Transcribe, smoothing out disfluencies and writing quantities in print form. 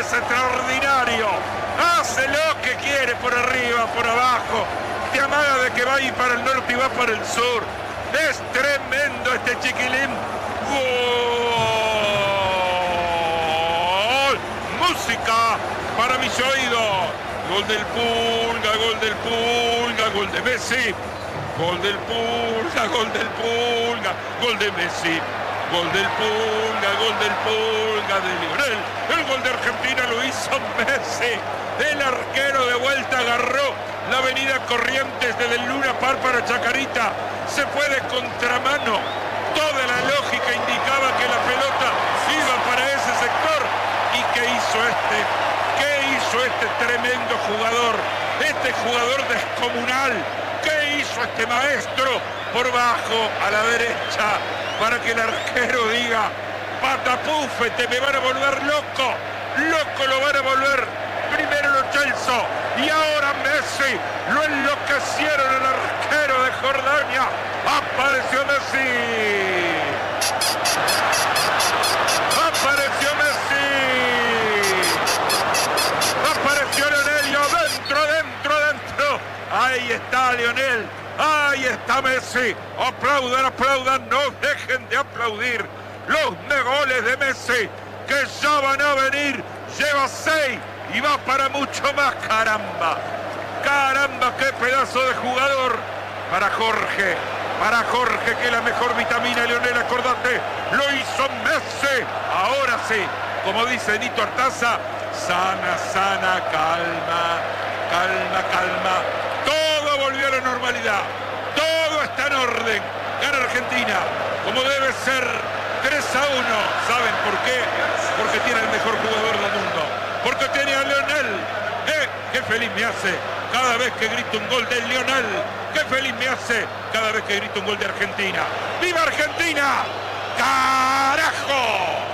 es extraordinario. Hace lo que quiere por arriba, por abajo. Te amaga de que va a ir para el norte y va para el sur. Es tremendo este chiquilín. ¡Gol! Música para mis oídos. Gol del Pulga, gol del Pulga, gol de Messi. Gol del Pulga, gol del Pulga, gol de Messi. Gol del Pulga, gol del Pulga de Lionel. El gol de Argentina lo hizo Messi. El arquero de vuelta agarró la avenida Corrientes desde el Luna Park para Chacarita. Se fue de contramano. Toda la lógica indicaba que la pelota iba para ese sector. ¿Y qué hizo este? ¿Qué hizo este tremendo jugador? Este jugador descomunal. ¿Qué hizo este maestro? Por bajo, a la derecha, para que el arquero diga: patapúfete, me van a volver loco. Loco lo van a volver. Primero Lo Celso y ahora Messi. Lo enloquecieron el arquero de Jordania. Apareció Messi. Apareció Messi. Apareció Lionel. Dentro. Ahí está Lionel. Ahí está Messi. Aplaudan. No dejen de aplaudir los goles de Messi, que ya van a venir. Lleva 6 y va para mucho más. Caramba, qué pedazo de jugador. Para Jorge, que es la mejor vitamina, Lionel, acordate, lo hizo Messi. Ahora sí, como dice Nito Artaza, sana, calma. Todo volvió a la normalidad, todo está en orden. Gana Argentina, como debe ser, 3-1. ¿Saben por qué? Porque tiene el mejor jugador del mundo. Porque tiene a Lionel. Qué feliz me hace cada vez que grito un gol de Lionel. Qué feliz me hace cada vez que grito un gol de Argentina. ¡Viva Argentina! ¡Carajo!